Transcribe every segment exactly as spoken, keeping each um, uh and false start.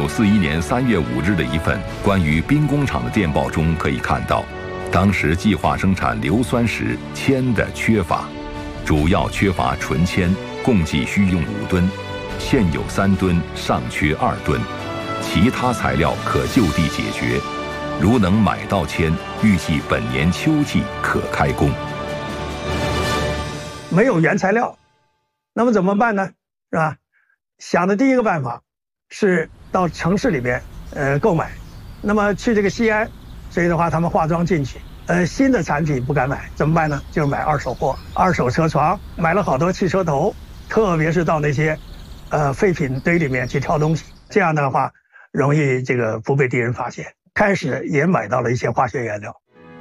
九四一年三月五日的一份关于兵工厂的电报中可以看到，当时计划生产硫酸时铅的缺乏，主要缺乏纯铅，共计需用五吨，现有三吨，尚缺二吨，其他材料可就地解决。如能买到铅，预计本年秋季可开工。 没有原材料，那么怎么办呢？是吧？想的第一个办法是到城市里边呃购买，那么去这个西安，所以的话他们化妆进去。呃，新的产品不敢买，怎么办呢？就是买二手货，二手车床，买了好多汽车头，特别是到那些，呃，废品堆里面去挑东西，这样的话容易这个不被敌人发现。开始也买到了一些化学原料。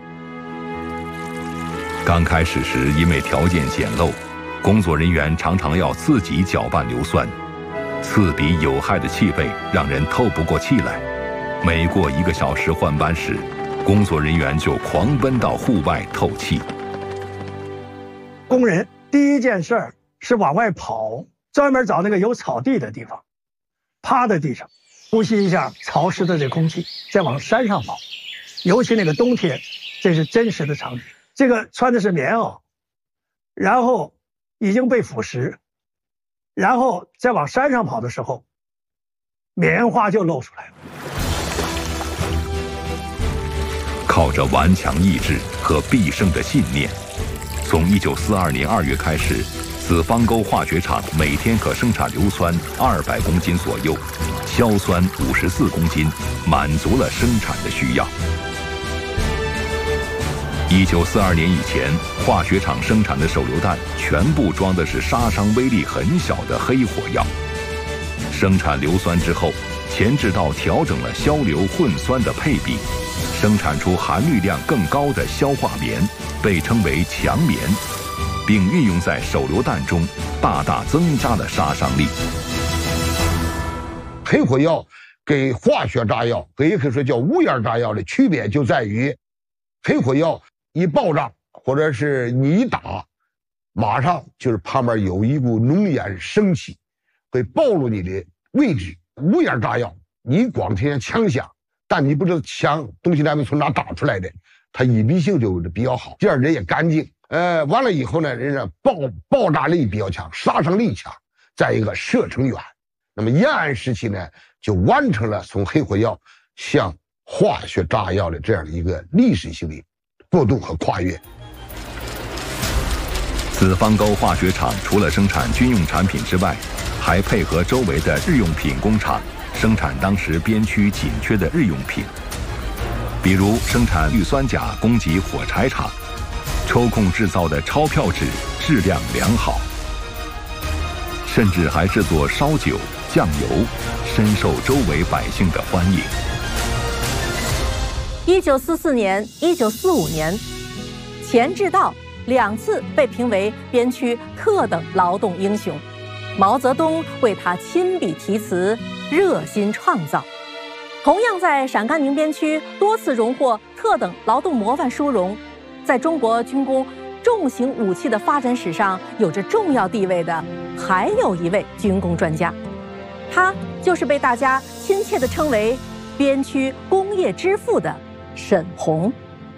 刚开始时，因为条件简陋，工作人员常常要自己搅拌硫酸，刺鼻有害的气味让人透不过气来。每过一个小时换班时，工作人员就狂奔到户外透气。 工人第一件事儿是往外跑，专门找那个有草地的地方，趴在地上，呼吸一下潮湿的这空气，再往山上跑。尤其那个冬天，这是真实的场景。这个穿的是棉袄，然后已经被腐蚀，然后再往山上跑的时候，棉花就露出来了。 靠着顽强意志和必胜的信念，从一九四二年二月开始，子方沟化学厂每天可生产硫酸二百公斤左右，硝酸五十四公斤，满足了生产的需要。一九四二年以前，化学厂生产的手榴弹全部装的是杀伤威力很小的黑火药。生产硫酸之后，钱志道调整了硝硫混酸的配比，生产出含氯量更高的硝化棉，被称为强棉，并运用在手榴弹中，大大增加了杀伤力。 黑火药跟化学炸药，跟也可以说叫无烟炸药的区别就在于，黑火药一爆炸或者是你一打，马上就是旁边有一股浓烟升起，会暴露你的位置。无烟炸药，你光听见枪响，但你不知道枪东西南北从哪打出来的，它隐蔽性就比较好，第二人也干净。呃，完了以后呢，人家爆爆炸力比较强，杀伤力强，再一个射程远。那么延安时期呢，就完成了从黑火药向化学炸药的这样的一个历史性的过渡和跨越。 子方沟化学厂除了生产军用产品之外，还配合周围的日用品工厂生产当时边区紧缺的日用品，比如生产氯酸钾供给火柴厂，抽空制造的钞票纸质量良好，甚至还制作烧酒、酱油，深受周围百姓的欢迎。 一九四四年、一九四五年，钱志道两次被评为边区特等劳动英雄，毛泽东为他亲笔题词，热心创造。同样在陕甘宁边区多次荣获特等劳动模范殊荣，在中国军工重型武器的发展史上有着重要地位的，还有一位军工专家，他就是被大家亲切地称为边区工业之父的沈鸿。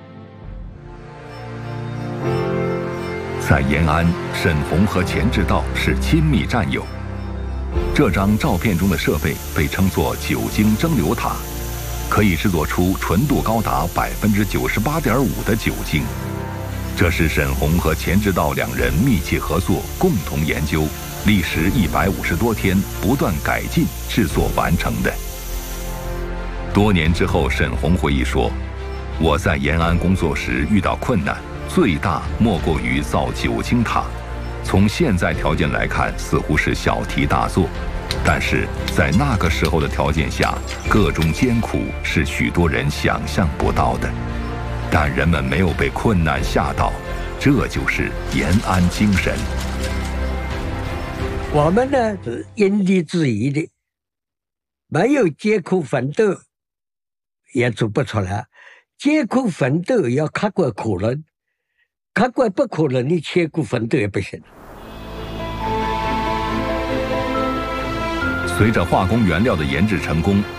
在延安，沈鸿和钱志道是亲密战友。这张照片中的设备被称作酒精蒸馏塔，可以制作出纯度高达百分之九十八点五的酒精。这是沈鸿和钱志道两人密切合作，共同研究，历时一百五十多天，不断改进制作完成的。多年之后，沈鸿回忆说：“我在延安工作时遇到困难，最大莫过于造酒精塔。从现在条件来看，似乎是小题大做，但是在那个时候的条件下，各种艰苦是许多人想象不到的。但人们没有被困难吓倒，这就是延安精神。” 我们呢是因地制宜的，没有艰苦奋斗也做不出来。艰苦奋斗要刻过苦难，刻过不可能的艰苦奋斗也不行。 随着化工原料的研制成功，